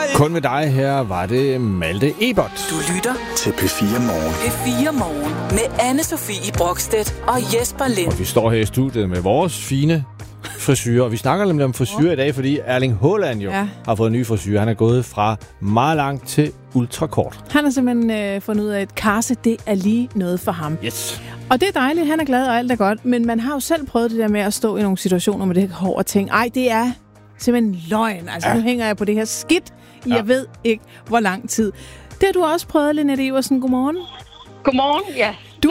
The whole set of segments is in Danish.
Kun med dig her var det Malte Ebert. Du lytter til P4 Morgen. P4 Morgen med Anne-Sophie Brokstedt og Jesper Lind. Og vi står her i studiet med vores fine frisyrer. Vi snakker nemlig om frisyrer i dag, fordi Erling Haaland jo har fået en ny frisyr. Han er gået fra meget langt til ultrakort. Han har simpelthen fundet ud af, at karse, det er lige noget for ham. Yes. Og det er dejligt, han er glad og alt er godt, men man har jo selv prøvet det der med at stå i nogle situationer med det her hår og tænke, ej, det er simpelthen løgn. Altså, nu hænger jeg på det her skidt i jeg ved ikke, hvor lang tid. Det har du også prøvet, Linette Iversen. Godmorgen. Godmorgen, ja. Du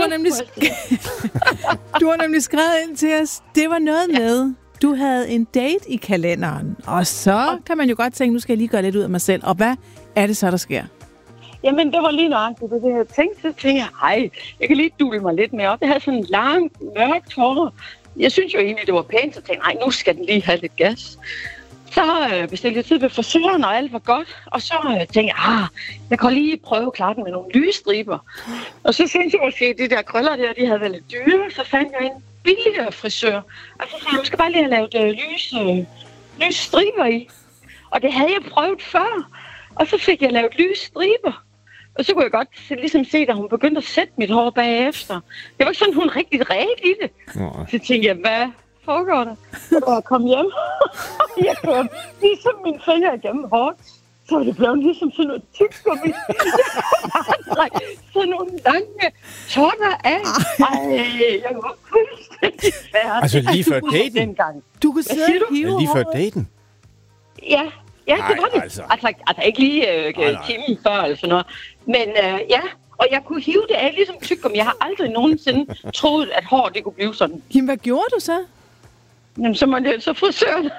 har nemlig skrevet ind til os, det var noget med, du havde en date i kalenderen, og så kan man jo godt tænke, nu skal jeg lige gøre lidt ud af mig selv. Og hvad er det så, der sker? Jamen, det var lige nøjagtigt det, jeg tænkte. Så tænkte jeg kan lige dule mig lidt mere op. Jeg havde sådan en lang, mørkt hår. Jeg synes jo egentlig, det var pænt, så tænkte jeg, nu skal den lige have lidt gas. Så bestilte jeg tid ved frisøren, og alt var godt. Og så tænkte jeg kan lige prøve at klare den med nogle lysstriber. Og så synes jeg måske, at de der krøller der, de havde været lidt dyre. Så fandt jeg en billigere frisør. Og så sagde jeg, skal bare lige have lavet lysstriber i. Og det havde jeg prøvet før. Og så fik jeg lavet lysstriber. Og så kunne jeg godt ligesom se, at hun begyndte at sætte mit hår bagefter. Det var ikke sådan, hun rigtig ræd i det. Så tænkte jeg, hvad foregår der? Og jeg kom hjem, jeg kørte ligesom mine fingre igennem hårdt. Så det blev ligesom sådan noget tyggegummi. Sådan nogle lange totter af. Jeg var fuldstændig færdig. Altså lige før daten? Du kunne sidde og hive lige før daten? Ja, det var det. Altså ikke lige timen før eller sådan noget. Men og jeg kunne hive det af ligesom tyggegummi. Jeg har aldrig nogensinde troet, at hår det kunne blive sådan. Jamen, hvad gjorde du så? Jamen, så måtte jeg så frisøren.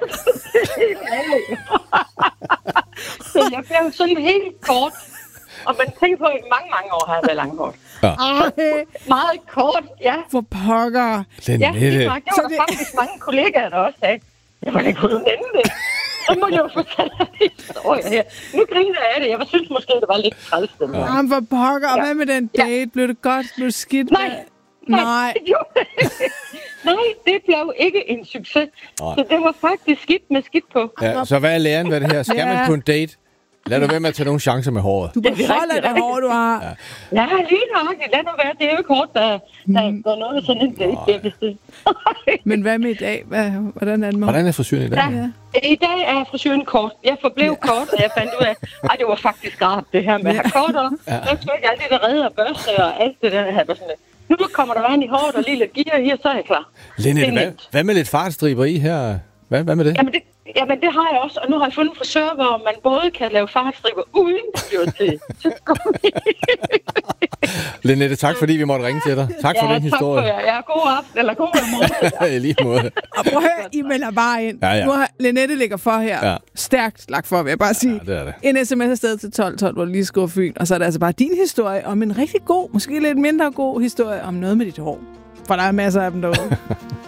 Så jeg blev sådan helt kort. Og man tænker på, at i mange år har jeg været langhåret. Ja. Meget kort, ja. For pokker. Det var der faktisk mange kollegaer, der også sagde, jamen, det kunne jo nænde det. Så må jeg jo fortælle en historie her. Nu griner jeg af det. Jeg synes måske, det var lidt træls. Jamen, for pokker. Og hvad med den date? Blev det godt? Blev det skidt? Nej. Nej, det blev ikke en succes. Så det var faktisk skidt på. Ja, så hvad er læren ved det her? Skal man på en date? Lad du være med at tage nogle chancer med håret. Du beholder det hår, du har. Ja, lige nok. Lad nu være. Det er jo ikke hårdt, der er noget med sådan en date. Men hvad med i dag? Hvordan er det med? Hvordan er frisyren i dag? Ja. I dag er frisyren kort. Jeg forblev kort, og jeg fandt ud af, det var faktisk rart, det her med at have kortere. Så skulle jeg alt det der redde og børste og alt det der. Jeg sådan nu kommer der vand i håret og lige lidt gear i, og så er jeg klar. Linette, hvad med lidt fartstriber i her? Hvad med det? Jamen, det har jeg også, og nu har jeg fundet en frisør, hvor man både kan lave fartstriber uden at blive til. Linette, tak fordi vi måtte ringe til dig. Tak for den historie. Tak for jer. Ja, god aften, eller god morgen. I lige måde. Og prøv at høre, I melder bare ind. Ja. Nu har Linette ligger for her. Ja. Stærkt lagt for, vil jeg bare sige. Ja, det er det. En sms afsted til 1212, hvor du lige skriver Fyn, og så er det altså bare din historie om en rigtig god, måske lidt mindre god historie om noget med dit hår. For der er masser af dem derude.